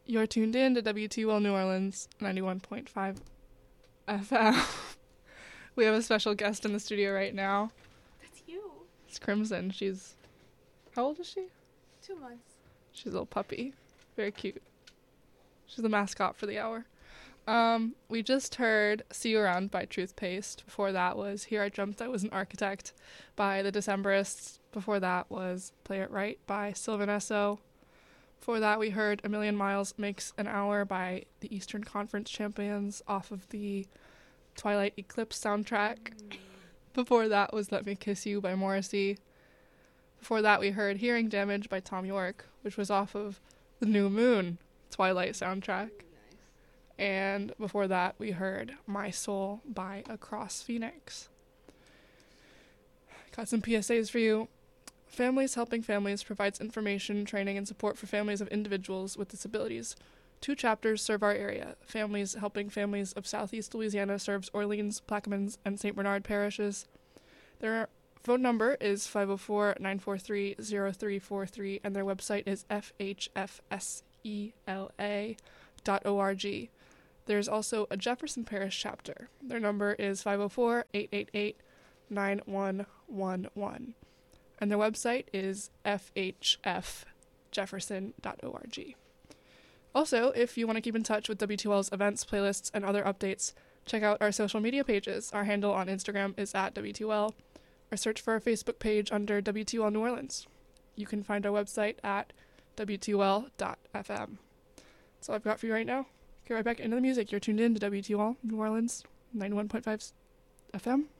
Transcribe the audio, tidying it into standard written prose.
You're tuned in to WTL New Orleans 91.5 FM. We have a special guest in the studio right now. That's you. It's Crimson. She's... How old is she? 2 months. She's a little puppy. Very cute. She's the mascot for the hour. We just heard See You Around by Truthpaste. Before that was Here I Jumped, I Was an Architect by the Decemberists. Before that was Play It Right by Sylvan Esso. Before that we heard A Million Miles Makes an Hour by the Eastern Conference Champions off of the Twilight Eclipse soundtrack. Before that was Let Me Kiss You by Morrissey. Before that we heard Hearing Damage by Tom York, which was off of the New Moon Twilight soundtrack. And before that, we heard My Soul by Across Phoenix. Got some PSAs for you. Families Helping Families provides information, training, and support for families of individuals with disabilities. 2 chapters serve our area. Families Helping Families of Southeast Louisiana serves Orleans, Plaquemines, and St. Bernard parishes. Their phone number is 504-943-0343, and their website is fhfsela.org. There's also a Jefferson Parish chapter. Their number is 504-888-9111. And their website is fhfjefferson.org. Also, if you want to keep in touch with W2L's events, playlists, and other updates, check out our social media pages. Our handle on Instagram is @W2L, or search for our Facebook page under W2L New Orleans. You can find our website at W2L.fm. That's all I've got for you right now. Get right back into the music. You're tuned in to WTL New Orleans 91.5 FM.